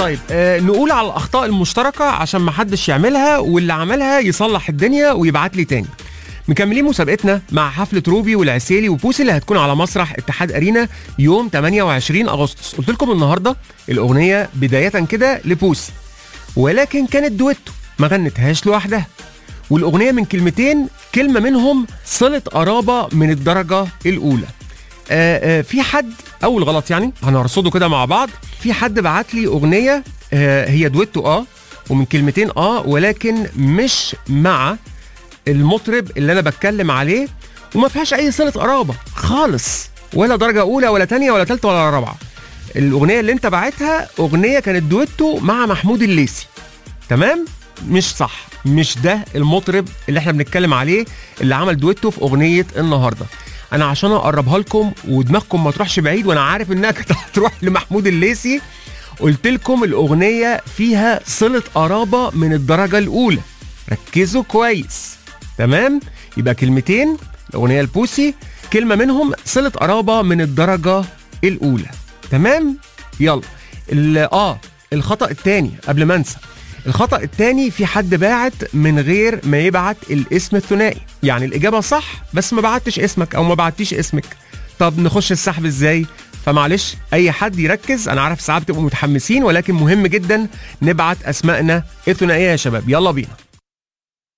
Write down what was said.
طيب نقول على الاخطاء المشتركه عشان ما حدش يعملها، واللي عملها يصلح الدنيا ويبعت لي تاني. مكملين مسابقتنا مع حفله روبي والعسيلي وبوسي اللي هتكون على مسرح اتحاد ارينا يوم 28 اغسطس. قلت لكم النهارده الاغنيه بدايه كده لبوسي، ولكن كانت دويتو ما غنتهاش لوحدها، والاغنيه من كلمتين، كلمه منهم صله قرابه من الدرجه الاولى. في حد اول غلط يعني هنرصده كده مع بعض. في حد بعت لي اغنيه هي دويتو ومن كلمتين ولكن مش مع المطرب اللي انا بتكلم عليه، وما فيهاش اي صله قرابه خالص، ولا درجه اولى ولا تانية ولا تالتة ولا رابعه. الاغنيه اللي انت بعتها اغنيه كانت دويتو مع محمود الليثي، تمام؟ مش صح، مش ده المطرب اللي احنا بنتكلم عليه اللي عمل دويتو في اغنيه النهارده. انا عشان اقربها لكم ودماغكم ما تروحش بعيد، وانا عارف انها كانت هتروح لمحمود الليثي، قلت لكم الاغنيه فيها صله قرابه من الدرجه الاولى. ركزوا كويس، تمام؟ يبقى كلمتين الاغنيه البوسي، كلمه منهم صله قرابه من الدرجه الاولى، تمام؟ يلا الخطا الثاني قبل ما انسى. الخطأ الثاني، في حد باعت من غير ما يبعت الاسم الثنائي، يعني الإجابة صح بس ما بعتش اسمك أو ما بعتيش اسمك. طب نخش السحب إزاي؟ فمعلش أي حد يركز، أنا عارف ساعات بتبقوا متحمسين، ولكن مهم جدا نبعت أسمائنا الثنائية يا شباب. يلا بينا.